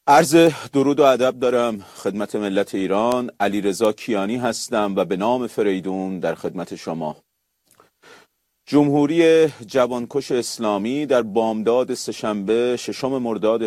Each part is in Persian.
عرض درود و ادب دارم خدمت ملت ایران. علیرضا کیانی هستم و به نام فریدون در خدمت شما. جمهوری جوانکش اسلامی در بامداد سه‌شنبه 6 مرداد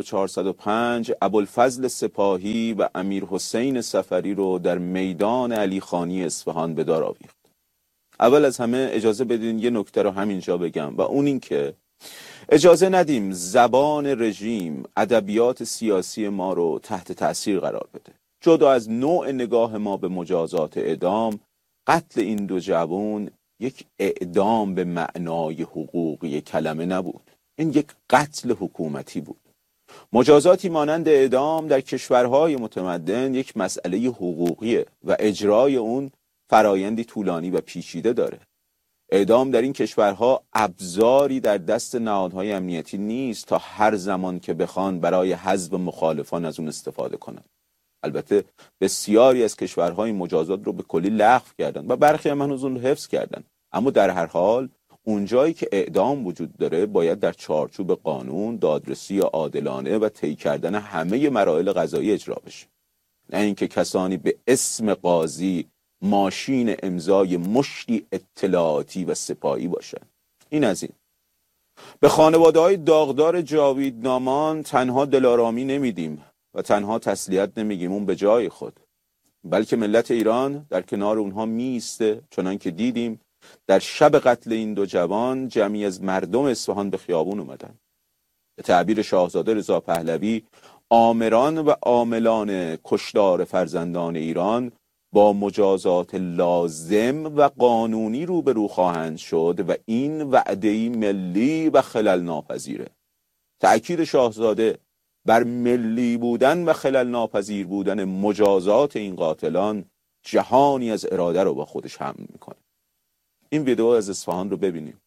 1405 ابوالفضل سپاهی و امیر حسین صفری رو در میدان علی خانی اصفهان به دار آویخت. اول از همه اجازه بدین یه نکته رو همینجا بگم و اون این که اجازه ندیم زبان رژیم ادبیات سیاسی ما رو تحت تأثیر قرار بده. جدا از نوع نگاه ما به مجازات اعدام، قتل این دو جوان یک اعدام به معنای حقوقی کلمه نبود. این یک قتل حکومتی بود. مجازاتی مانند اعدام در کشورهای متمدن یک مسئله حقوقیه و اجرای اون فرایندی طولانی و پیچیده داره. اعدام در این کشورها ابزاری در دست نهادهای امنیتی نیست تا هر زمان که بخوان برای حذف مخالفان از اون استفاده کنند. البته بسیاری از کشورهای مجازات رو به کلی لغو کردن و برخی هم هنوز اون رو حفظ کردن، اما در هر حال اونجایی که اعدام وجود داره باید در چارچوب قانون، دادرسی عادلانه و طی کردن همه مراحل قضایی اجرا بشه، نه اینکه کسانی به اسم قاضی ماشین امضای مشتی اطلاعاتی و سپاهی باشه. این از این. به خانواده‌های داغدار جاوید نامان تنها دلارامی نمیدیم و تنها تسلیت نمیگیم اون به جای خود، بلکه ملت ایران در کنار اونها میسته، چنان که دیدیم در شب قتل این دو جوان جمعی از مردم اصفهان به خیابون اومدن. به تعبیر شاهزاده رضا پهلوی، آمران و عاملان کشتار فرزندان ایران با مجازات لازم و قانونی روبرو خواهند شد و این وعده‌ای ملی و خلل ناپذیره. تأکید شاهزاده بر ملی بودن و خلل ناپذیر بودن مجازات این قاتلان جهانی از اراده رو با خودش حمل میکنه. این ویدیو از اصفهان رو ببینیم.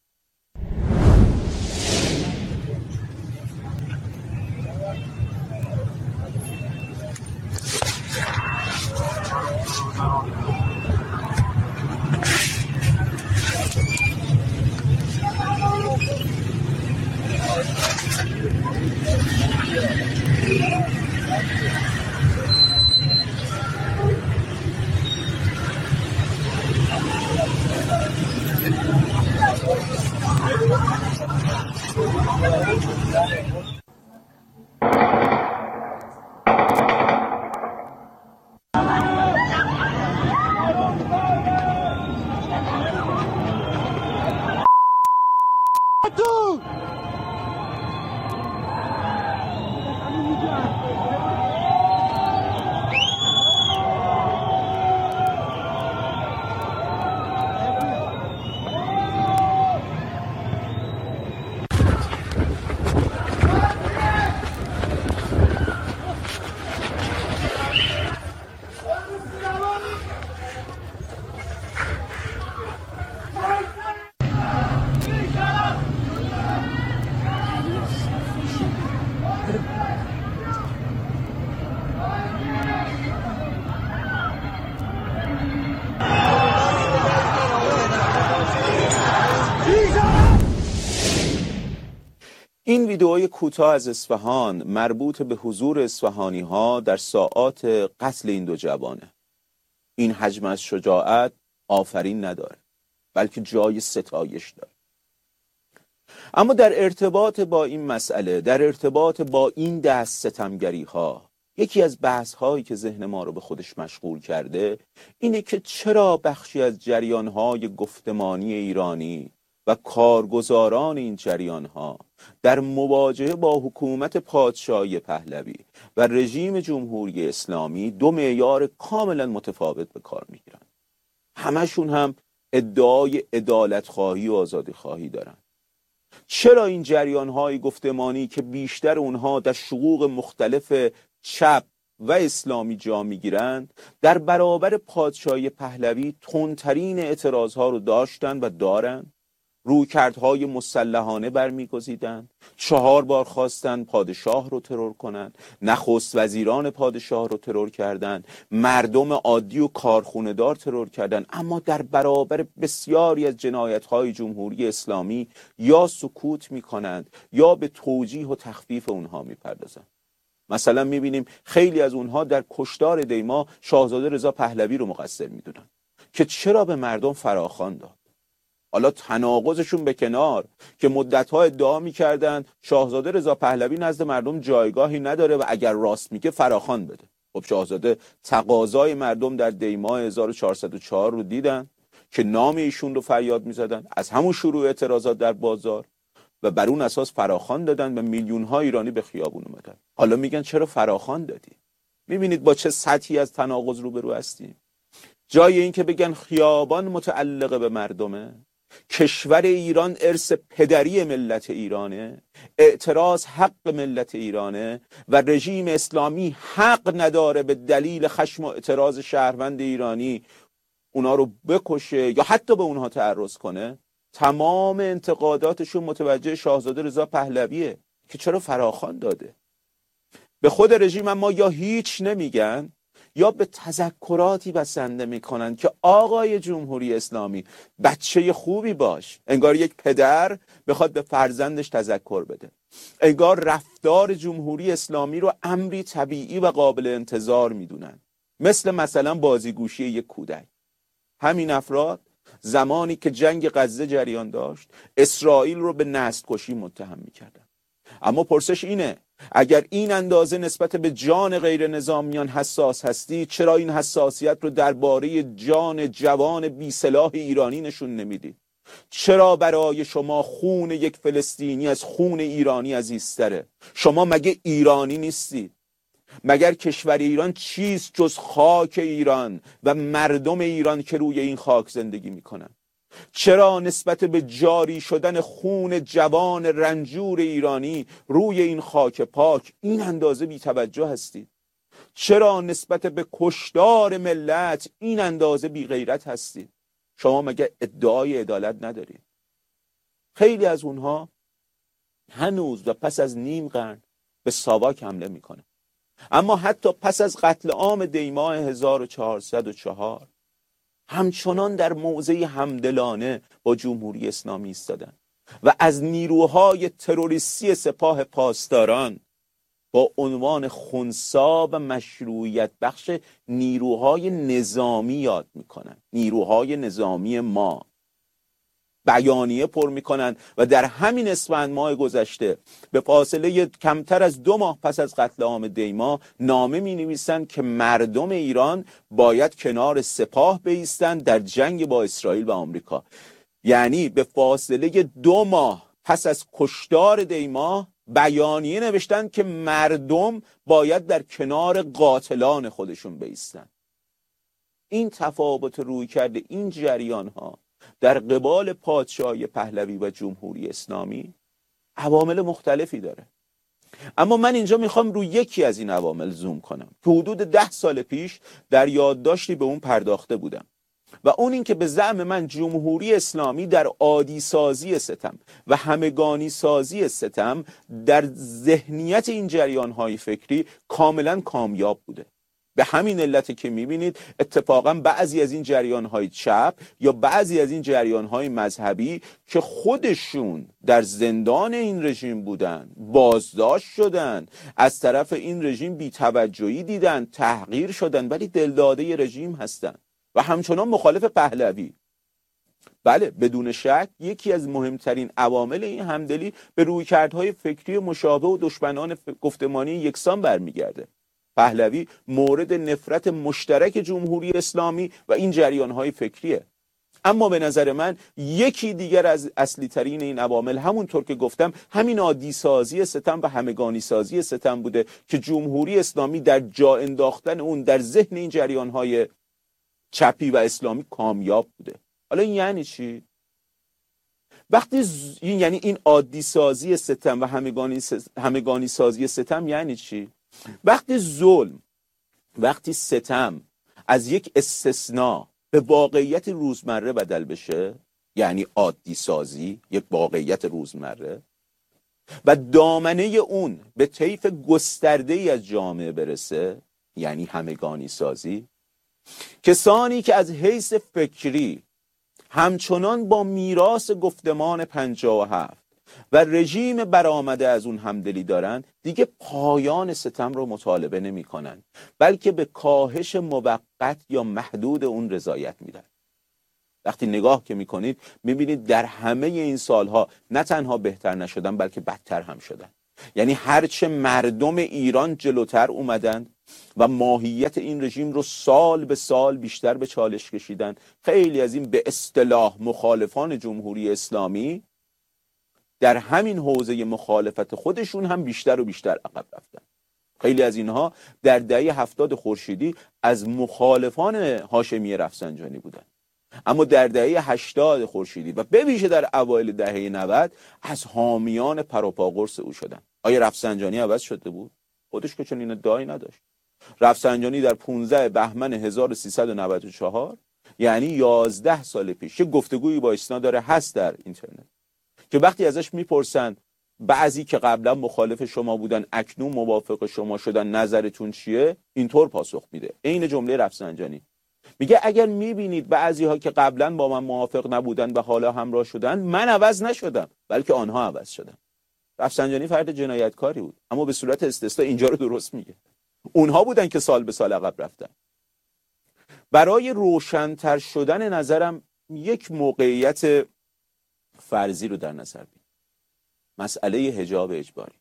این ویدئوی کوتاه از اصفهان مربوط به حضور اصفهانی ها در ساعات قتل این دو جوانه. این حجم از شجاعت آفرین نداره، بلکه جای ستایش داره. اما در ارتباط با این مسئله، در ارتباط با این دست ستمگری ها، یکی از بحث هایی که ذهن ما رو به خودش مشغول کرده اینه که چرا بخشی از جریان های گفتمانی ایرانی و کارگزاران این جریان ها در مواجهه با حکومت پادشاهی پهلوی و رژیم جمهوری اسلامی دو معیار کاملا متفاوت به کار میگیرن. همشون هم ادعای عدالت خواهی و آزادی خواهی دارن. چرا این جریان های گفتمانی که بیشتر اونها در شقوق مختلف چپ و اسلامی جا میگیرند در برابر پادشاهی پهلوی تندترین اعتراض ها رو داشتن و دارن؟ رویکردهای مسلحانه برمیگزیدند، 4 بار خواستند پادشاه رو ترور کنند، نخست وزیران پادشاه رو ترور کردند، مردم عادی و کارخونه‌دار ترور کردند، اما در برابر بسیاری از جنایت‌های جمهوری اسلامی یا سکوت می‌کنند یا به توجیه و تخفیف اونها می‌پردازند. مثلا میبینیم خیلی از اونها در کشتار دیما شاهزاده رضا پهلوی رو مقصر میدونن که چرا به مردم فراخوان داد. حالا تناقضشون به کنار که مدت‌ها ادعا می‌کردن شاهزاده رضا پهلوی نزد مردم جایگاهی نداره و اگر راست میگه فراخوان بده. خب شاهزاده تقاضای مردم در دی‌ماه 1404 رو دیدن که نام ایشون رو فریاد می‌زدن، از همون شروع اعتراضات در بازار، و بر اون اساس فراخوان دادن و میلیون‌ها ایرانی به خیابون اومدن. حالا میگن چرا فراخوان دادی؟ می‌بینید با چه سطحی از تناقض روبرو هستیم. جای این که بگن خیابان متعلق به مردمه، کشور ایران ارث پدری ملت ایرانه، اعتراض حق ملت ایرانه و رژیم اسلامی حق نداره به دلیل خشم و اعتراض شهروند ایرانی اونا رو بکشه یا حتی به اونها تعرض کنه، تمام انتقاداتشون متوجه شاهزاده رضا پهلویه که چرا فراخوان داده. به خود رژیم اما یا هیچ نمیگن یا به تذکراتی بسنده میکنن که آقای جمهوری اسلامی بچه خوبی باش. انگار یک پدر بخواد به فرزندش تذکر بده، انگار رفتار جمهوری اسلامی رو امری طبیعی و قابل انتظار میدونن، مثلا بازیگوشی یک کودک. همین افراد زمانی که جنگ غزه جریان داشت اسرائیل رو به نسل کشی متهم میکردن. اما پرسش اینه اگر این اندازه نسبت به جان غیر نظامیان حساس هستی، چرا این حساسیت رو درباره جان جوان بی سلاح ایرانی نشون نمیدی؟ چرا برای شما خون یک فلسطینی از خون ایرانی عزیزتره؟ شما مگه ایرانی نیستید؟ مگر کشور ایران چیست جز خاک ایران و مردم ایران که روی این خاک زندگی میکنن؟ چرا نسبت به جاری شدن خون جوان رنجور ایرانی روی این خاک پاک این اندازه بی توجه هستید؟ چرا نسبت به کشتار ملت این اندازه بی غیرت هستید؟ شما مگه ادعای عدالت ندارید؟ خیلی از اونها هنوز و پس از نیم قرن به ساواک حمله میکنه. اما حتی پس از قتل عام دیماه 1404 همچنان در موضع همدلانه با جمهوری اسلامی ایستادن و از نیروهای تروریستی سپاه پاسداران با عنوان خنثی و مشروعیت بخش نیروهای نظامی یاد میکنن. نیروهای نظامی ما بیانیه پر میکنن و در همین اسفند ماه گذشته به فاصله کمتر از 2 ماه پس از قتل عام دیما نامه می نویسن که مردم ایران باید کنار سپاه بایستند در جنگ با اسرائیل و آمریکا. یعنی به فاصله 2 ماه پس از کشتار دیما بیانیه نوشتن که مردم باید در کنار قاتلان خودشون بایستند. این تفاوت روی کرده این جریان ها در قبال پادشاهی پهلوی و جمهوری اسلامی عوامل مختلفی داره. اما من اینجا میخوام روی یکی از این عوامل زوم کنم که حدود 10 سال پیش در یادداشتی به اون پرداخته بودم و اون این که به زعم من جمهوری اسلامی در عادی سازی ستم و همگانی سازی ستم در ذهنیت این جریان‌های فکری کاملا کامیاب بوده. به همین علت که میبینید اتفاقا بعضی از این جریان‌های چپ یا بعضی از این جریان‌های مذهبی که خودشون در زندان این رژیم بودن، بازداشت شدن، از طرف این رژیم بی‌توجهی دیدن، تحقیر شدن، ولی دلداده رژیم هستن و همچنان مخالف پهلوی. بله بدون شک یکی از مهمترین عوامل این همدلی به رویکردهای فکری مشابه و دشمنان گفتمانی یکسان برمیگرده. پهلوی مورد نفرت مشترک جمهوری اسلامی و این جریانهای فکریه. اما به نظر من یکی دیگر از اصلی ترین این عوامل همونطور که گفتم همین عادی سازی ستم و همگانی سازی ستم بوده که جمهوری اسلامی در جا انداختن اون در ذهن این جریانهای چپی و اسلامی کامیاب بوده. حالا این یعنی چی؟ وقتی یعنی این عادی سازی ستم و همگانی سازی ستم یعنی چی؟ وقتی ظلم، وقتی ستم از یک استثناء به واقعیت روزمره بدل بشه، یعنی عادی سازی یک واقعیت روزمره و دامنه اون به طیف گسترده‌ای از جامعه برسه، یعنی همگانی سازی، کسانی که از حیث فکری همچنان با میراث گفتمان 57 و رژیم برآمده از اون همدلی دارن، دیگه پایان ستم رو مطالبه نمی کنن، بلکه به کاهش موقت یا محدود اون رضایت میدن. وقتی نگاه که میکنید میبینید در همه این سالها نه تنها بهتر نشدن بلکه بدتر هم شدن. یعنی هرچه مردم ایران جلوتر اومدن و ماهیت این رژیم رو سال به سال بیشتر به چالش کشیدن، خیلی از این به اصطلاح مخالفان جمهوری اسلامی در همین حوزه مخالفت خودشون هم بیشتر و بیشتر عقب رفتن. خیلی از اینها در دهه 70 خورشیدی از مخالفان هاشمی رفسنجانی بودن، اما در دهه 80 خورشیدی و به ویژه در اوایل دهه 90 از حامیان پروپاگورس او شدن. آیا رفسنجانی عوض شده بود؟ خودش که چنین ادعایی نداشت. رفسنجانی در 15 بهمن 1394 یعنی 11 سال پیش، یه گفتگویی با ایسنا داره هست در اینترنت که وقتی ازش میپرسن بعضی که قبلا مخالف شما بودن اکنون موافق شما شدن نظرتون چیه، اینطور پاسخ میده. عین جمله رفسنجانی میگه اگر میبینید بعضی ها که قبلا با من موافق نبودن و حالا همراه شدن، من عوض نشدم بلکه آنها عوض شدن. رفسنجانی فرد جنایتکاری بود، اما به صورت استثنا اینجا رو درست میگه. اونها بودن که سال به سال عقب رفتن. برای روشن‌تر شدن نظرم یک موقعیت فرضی رو در نظر بگیرید. مسئله حجاب اجباری.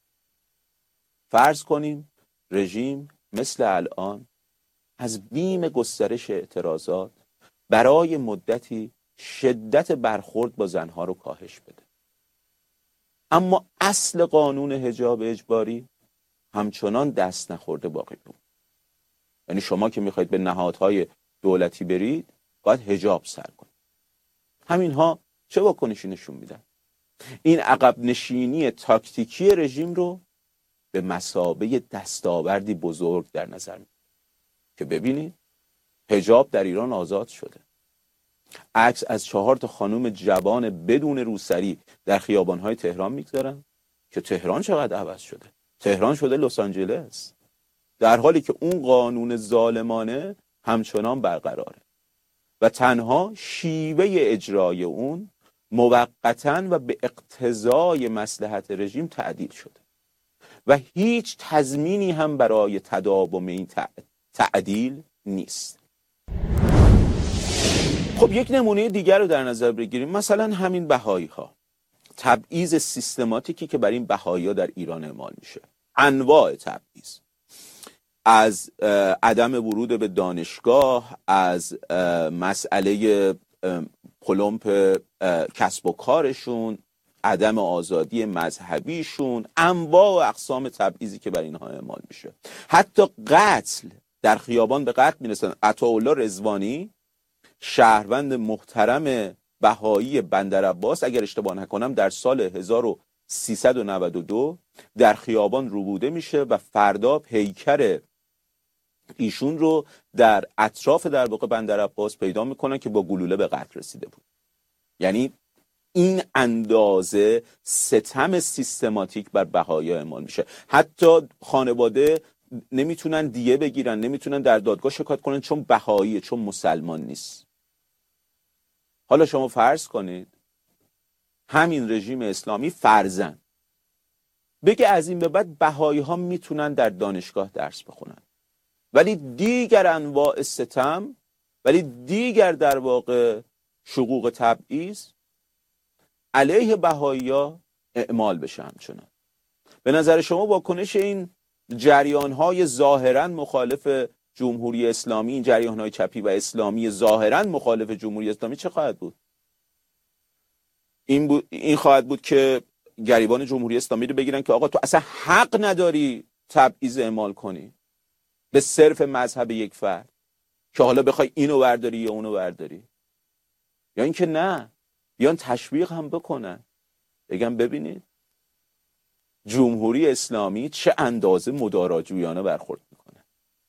فرض کنیم رژیم مثل الان از بیم گسترش اعتراضات برای مدتی شدت برخورد با زنها رو کاهش بده، اما اصل قانون حجاب اجباری همچنان دست نخورده باقی بود. یعنی شما که میخواید به نهادهای دولتی برید باید حجاب سر کنید. همینها چه واکنشی نشون میدن؟ این عقب نشینی تاکتیکی رژیم رو به مثابه دستاوردی بزرگ در نظر میگیرن که ببینید حجاب در ایران آزاد شده. عکس از 4 خانم جوان بدون روسری در خیابان‌های تهران میگذارن که تهران چقدر عوض شده. تهران شده لس آنجلس، در حالی که اون قانون ظالمانه همچنان برقراره و تنها شیوه اجرای اون موقتاً و به اقتضای مصلحت رژیم تعدیل شده و هیچ تضمینی هم برای تداوم این تعدیل نیست. خب یک نمونه دیگر رو در نظر بگیریم، مثلا همین بهایی ها. تبعیض سیستماتیکی که بر این بهایی ها در ایران اعمال میشه، انواع تبعیض، از عدم ورود به دانشگاه، از مسئله پلمپ کسب و کارشون، عدم آزادی مذهبیشون، انواع و اقسام تبعیضی که بر اینها اعمال میشه. حتی قتل، در خیابان به قتل میرسن. عطاالله رضوانی شهروند محترم بهایی بندرعباس اگر اشتباه نکنم در سال 1392 در خیابان روبوده میشه و فردا پیکر ایشون رو در اطراف در واقع بندرعباس پیدا میکنن که با گلوله به قتل رسیده بود. یعنی این اندازه ستم سیستماتیک بر بهایی اعمال میشه. حتی خانواده نمیتونن دیه بگیرن، نمیتونن در دادگاه شکایت کنن چون بهاییه، چون مسلمان نیست. حالا شما فرض کنید همین رژیم اسلامی فرضاً بگه از این به بعد بهایی ها میتونن در دانشگاه درس بخونن، ولی دیگر انواع ستم، ولی دیگر در واقع شقوق تبعیض علیه بهایی ها اعمال بشه همچنان. به نظر شما واکنش این جریان های ظاهراً مخالف جمهوری اسلامی، این جریان های چپی و اسلامی ظاهراً مخالف جمهوری اسلامی چه خواهد بود؟ این خواهد بود که گریبان جمهوری اسلامی رو بگیرن که آقا تو اصلا حق نداری تبعیض اعمال کنی به صرف مذهب یک فرد، که حالا بخوای اینو برداری یا اونو برداری، یا اینکه نه بیان تشویق هم بکنن، بگم ببینید جمهوری اسلامی چه اندازه مداراجویانه برخورد میکنه.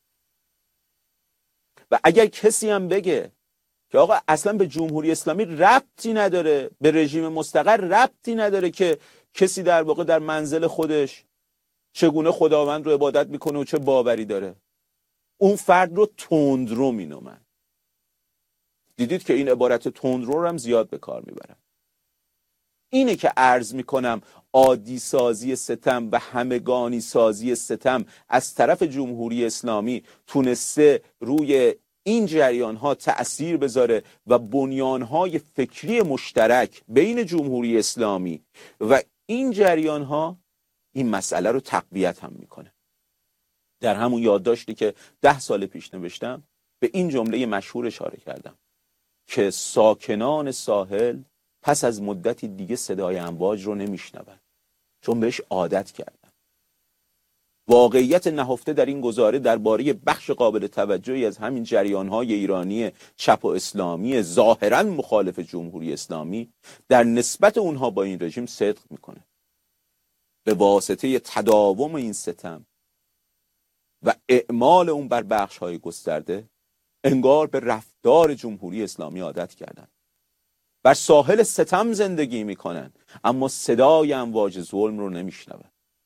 و اگر کسی هم بگه که آقا اصلا به جمهوری اسلامی ربطی نداره، به رژیم مستقر ربطی نداره که کسی در واقع در منزل خودش چگونه خداوند رو عبادت میکنه و چه باوری داره، اون فرد رو تندرو مینامن. دیدید که این عبارت تندرو رو هم زیاد به کار میبرن. اینه که عرض میکنم عادی سازی ستم و همگانی سازی ستم از طرف جمهوری اسلامی تونسته روی این جریان ها تأثیر بذاره و بنیان های فکری مشترک بین جمهوری اسلامی و این جریان ها این مسئله رو تقویت هم میکنه. در همون یادداشتی که 10 سال پیش نوشتم به این جمله مشهور اشاره کردم که ساکنان ساحل پس از مدتی دیگه صدای امواج رو نمیشنون چون بهش عادت کردن. واقعیت نهفته در این گزاره درباره بخش قابل توجهی از همین جریان‌های ایرانی چپ و اسلامی ظاهراً مخالف جمهوری اسلامی در نسبت اونها با این رژیم صدق میکنه. به واسطه تداوم این ستم و اعمال اون بر بخش‌های گسترده انگار به رفتار جمهوری اسلامی عادت کردن. بر ساحل ستم زندگی میکنن اما صدای امواج ظلم رو نمیشنون.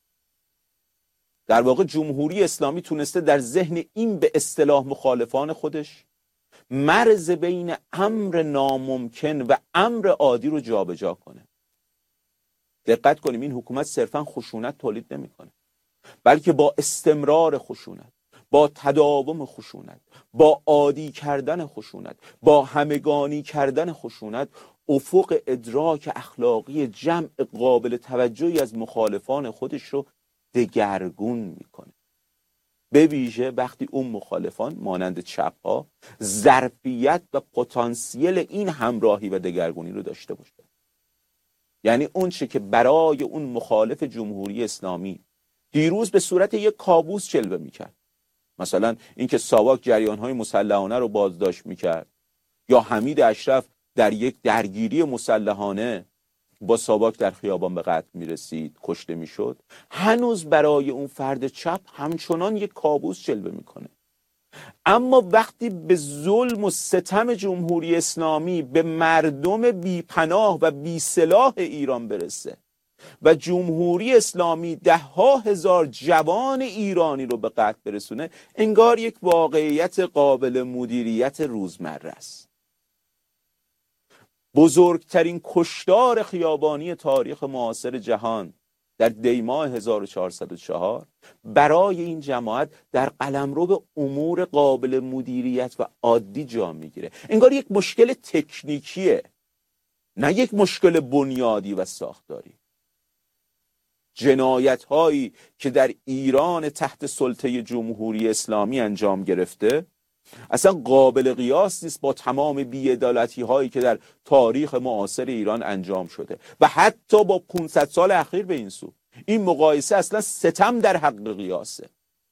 در واقع جمهوری اسلامی تونسته در ذهن این به اصطلاح مخالفان خودش مرز بین امر ناممکن و امر عادی رو جابجا کنه. دقت کنیم این حکومت صرفاً خشونت تولید نمیکنه، بلکه با استمرار خشونت، با تداوم خشونت، با عادی کردن خشونت، با همگانی کردن خشونت افق ادراک اخلاقی جمع قابل توجهی از مخالفان خودش رو دگرگون میکنه. به ویژه وقتی اون مخالفان مانند چپ ها ظرفیت و پتانسیل این همراهی و دگرگونی رو داشته باشه. یعنی اون چه که برای اون مخالف جمهوری اسلامی دیروز به صورت یک کابوس جلوه میکرد، مثلا اینکه ساواک جریان‌های مسلحانه رو بازداشت میکرد یا حمید اشرف در یک درگیری مسلحانه با ساواک در خیابان به قتل میرسید، کشته میشد، هنوز برای اون فرد چپ همچنان یک کابوس جلوه میکنه. اما وقتی به ظلم و ستم جمهوری اسلامی به مردم بیپناه و بیسلاح ایران برسه و جمهوری اسلامی 10,000 جوان ایرانی رو به قتل برسونه، انگار یک واقعیت قابل مدیریت روزمره است. بزرگترین کشتار خیابانی تاریخ معاصر جهان در دیماه 1404 برای این جماعت در قلمرو امور قابل مدیریت و عادی جا میگیره. انگار یک مشکل تکنیکیه، نه یک مشکل بنیادی و ساختاری. جنایت هایی که در ایران تحت سلطه جمهوری اسلامی انجام گرفته اصلا قابل قیاس نیست با تمام بی‌عدالتی هایی که در تاریخ معاصر ایران انجام شده و حتی با 500 سال اخیر به این سو. این مقایسه اصلا ستم در حق قیاسه.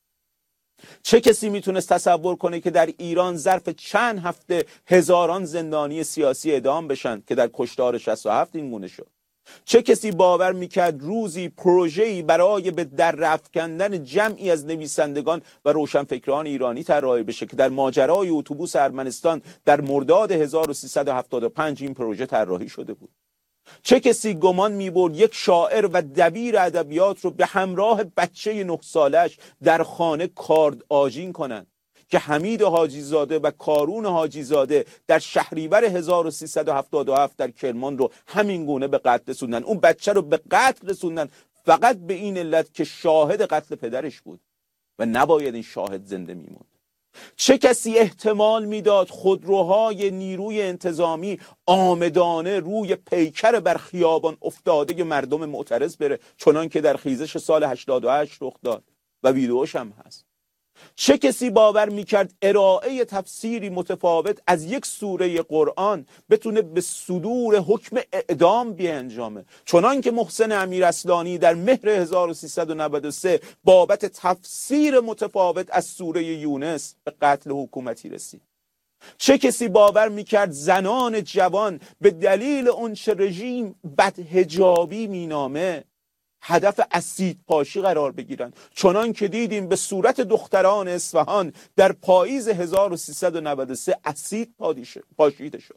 چه کسی میتونست تصور کنه که در ایران ظرف چند هفته هزاران زندانی سیاسی اعدام بشن که در کشتار 67 این گونه شد؟ چه کسی باور میکرد روزی پروژه‌ای برای به در افکندن جمعی از نویسندگان و روشنفکران ایرانی طراحی بشه که در ماجرای اتوبوس ارمنستان در مرداد 1375 این پروژه طراحی شده بود؟ چه کسی گمان می‌برد یک شاعر و دبیر ادبیات رو به همراه بچه 9 سالش در خانه کارد آژین کنند که حمید حاجی زاده و کارون حاجی زاده در شهریور 1377 در کرمان رو همین گونه به قتل رسوندن؟ اون بچه رو به قتل رسوندن فقط به این علت که شاهد قتل پدرش بود و نباید این شاهد زنده میموند. چه کسی احتمال میداد خودروهای نیروی انتظامی آمدانه روی پیکر بر خیابان افتاده مردم معترض بره، چنان که در خیزش سال 88 رخ داد و ویدئوش هم هست؟ چه کسی باور میکرد ارائه تفسیری متفاوت از یک سوره قرآن بتونه به صدور حکم اعدام بیانجامه، چنان که محسن امیراصلانی در مهر 1393 بابت تفسیر متفاوت از سوره یونس به قتل حکومتی رسید؟ چه کسی باور میکرد زنان جوان به دلیل اونچه رژیم بدحجابی مینامه هدف اسید پاشی قرار بگیرن، چنان که دیدیم به صورت دختران اصفهان در پاییز 1393 اسید پاشیده شد؟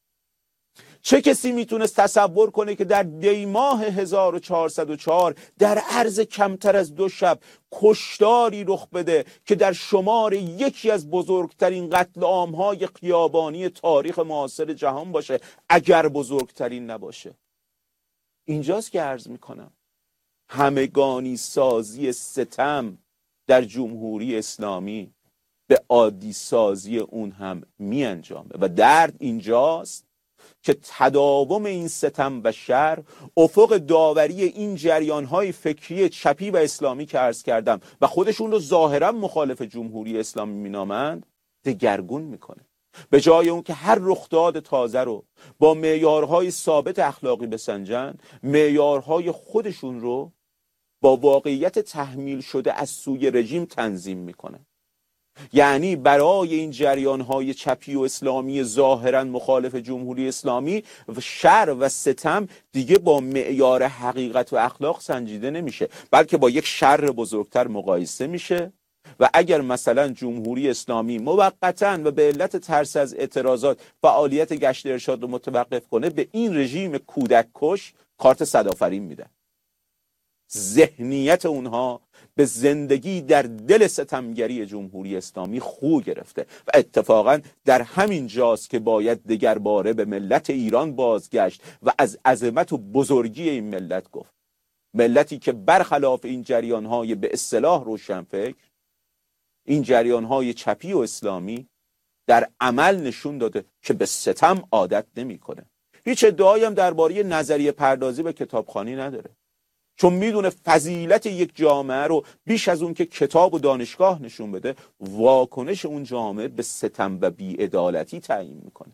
چه کسی میتونست تصور کنه که در دیماه 1404 در عرض کمتر از 2 شب کشتاری رخ بده که در شمار یکی از بزرگترین قتل عام‌های خیابانی تاریخ معاصر جهان باشه، اگر بزرگترین نباشه؟ اینجاست که عرض میکنم همگانی سازی ستم در جمهوری اسلامی به عادی سازی اون هم می انجامه و درد اینجاست که تداوم این ستم و شر افق داوری این جریان‌های فکری چپی و اسلامی که عرض کردم و خودشون رو ظاهرا مخالف جمهوری اسلامی مینامند دگرگون میکنه. به جای اون که هر رخداد تازه رو با معیارهای ثابت اخلاقی بسنجن، معیارهای خودشون رو با واقعیت تحمیل شده از سوی رژیم تنظیم میکنه. یعنی برای این جریان‌های چپی و اسلامی ظاهراً مخالف جمهوری اسلامی شر و ستم دیگه با معیار حقیقت و اخلاق سنجیده نمیشه، بلکه با یک شر بزرگتر مقایسه میشه و اگر مثلا جمهوری اسلامی موقتاً و به علت ترس از اعتراضات فعالیت گشت ارشاد رو متوقف کنه، به این رژیم کودک کش کارت صدآفرین میده. ذهنیت اونها به زندگی در دل ستمگری جمهوری اسلامی خو گرفته و اتفاقا در همین جاست که باید دگرباره به ملت ایران بازگشت و از عظمت و بزرگی این ملت گفت. ملتی که برخلاف این جریانهای به اصطلاح روشنفکر، این جریانهای چپی و اسلامی در عمل نشون داده که به ستم عادت نمیکنه. هیچ ادعایی هم درباره نظریه پردازی به کتابخوانی نداره، چون میدونه فضیلت یک جامعه رو بیش از اون که کتاب و دانشگاه نشون بده، واکنش اون جامعه به ستم و بی‌عدالتی تعیین میکنه.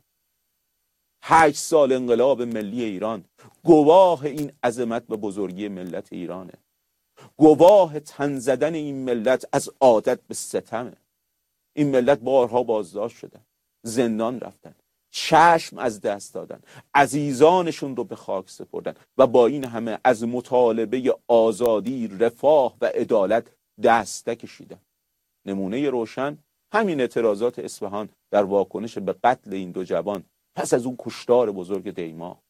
8 سال انقلاب ملی ایران گواه این عظمت و بزرگی ملت ایرانه، گواه تن زدن این ملت از عادت به ستمه. این ملت بارها بازداشت شدن، زندان رفتن، چشم از دست دادن، عزیزانشون رو به خاک سپردن و با این همه از مطالبه آزادی، رفاه و عدالت دست نکشیدن. نمونه روشن همین اعتراضات اصفهان در واکنش به قتل این دو جوان پس از اون کشتار بزرگ دیما.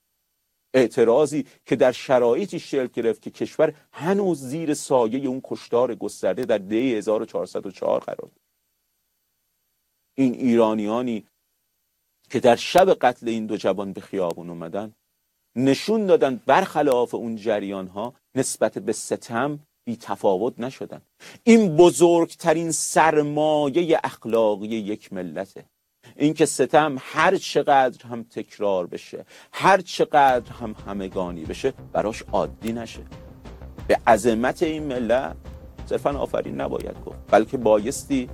اعتراضی که در شرایطی شکل گرفت که کشور هنوز زیر سایه اون کشتار گسترده در دی 1404 قرار داشت. این ایرانیانی که در شب قتل این دو جوان به خیابون اومدن نشون دادن برخلاف اون جریان ها نسبت به ستم بی تفاوت نشدن. این بزرگترین سرمایه اخلاقی یک ملته، این که ستم هر چقدر هم تکرار بشه، هر چقدر هم همگانی بشه، براش عادی نشه. به عظمت این ملت صرفا آفرین نباید گفت، بلکه بایستی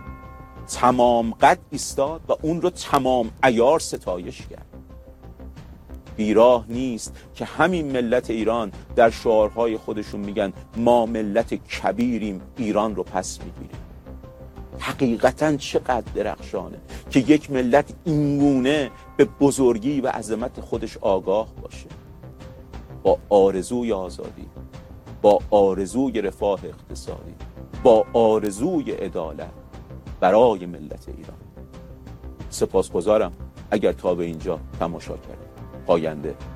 تمام قد ایستاد و اون رو تمام عیار ستایش کرد. بیراه نیست که همین ملت ایران در شعارهای خودشون میگن ما ملت کبیریم، ایران رو پس میگیریم. حقیقتاً چقدر درخشانه که یک ملت اینگونه به بزرگی و عظمت خودش آگاه باشه، با آرزوی آزادی، با آرزوی رفاه اقتصادی، با آرزوی عدالت برای ملت ایران. سپاسگزارم اگر تا به اینجا تماشا کردید. پاینده